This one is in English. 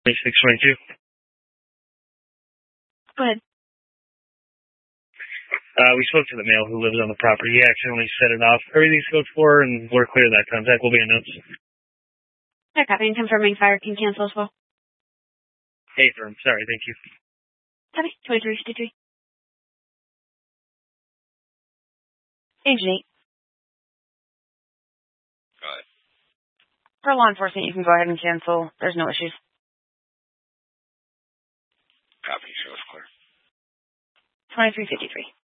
2622. Go ahead. We spoke to the male who lives on the property. He accidentally set it off. Everything's code for, and we're clear of that contact. Will be in notes. Yeah, copy and confirming fire can cancel as well. Hey, firm. Sorry, thank you. Copy. 2353. Agent 8. Go ahead. For law enforcement, you can go ahead and cancel. There's no issues. Copy. Show us clear. 2353.